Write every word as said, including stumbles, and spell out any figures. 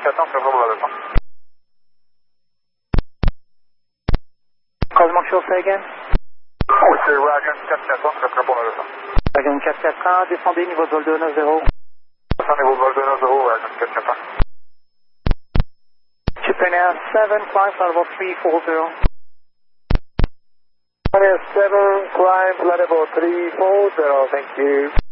quatre un, c'est vraiment la leçon. Cosmo Show, say again. Oui, c'est Wagon quatre quatre un, c'est très bon la leçon. Wagon quatre quatre un, descendez, niveau de vol deux neuf zéro. Descendez niveau de vol deux neuf zéro, Wagon quatre quatre un. Japan Air seven, climb flight level three four zero. Japan Air seven, climb flight level three four zero, thank you.